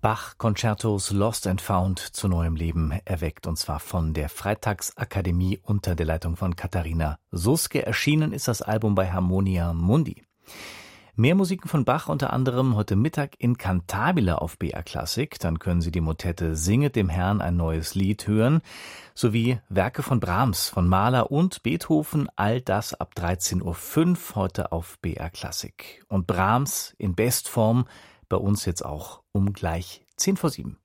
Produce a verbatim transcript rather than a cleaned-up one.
Bach Concertos Lost and Found zu neuem Leben erweckt, und zwar von der Freitagsakademie unter der Leitung von Katharina Suske. Erschienen ist das Album bei Harmonia Mundi. Mehr Musiken von Bach unter anderem heute Mittag in Cantabile auf B R Klassik. Dann können Sie die Motette Singet dem Herrn ein neues Lied hören, sowie Werke von Brahms, von Mahler und Beethoven. All das ab dreizehn Uhr fünf heute auf B R Klassik. Und Brahms in Bestform bei uns jetzt auch um gleich zehn vor sieben.